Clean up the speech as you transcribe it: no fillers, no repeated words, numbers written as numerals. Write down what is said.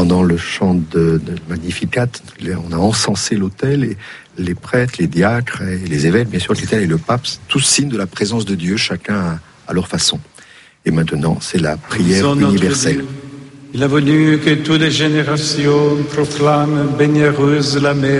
pendant le chant de Magnificat, on a encensé l'autel et les prêtres, les diacres et les évêques, bien sûr, l'autel et le pape, tous signes de la présence de Dieu, chacun à leur façon. Et maintenant, c'est la prière universelle. Il est venu que toutes les générations proclament bénéreuse la mère